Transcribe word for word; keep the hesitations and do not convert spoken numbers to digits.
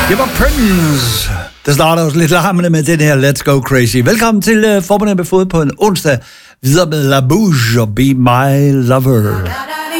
Det var Prince. Det starter også lidt larmende med den her Let's Go Crazy. Velkommen til uh, Formiddag med Fod på en onsdag. Videre med La Bouche og Be My Lover.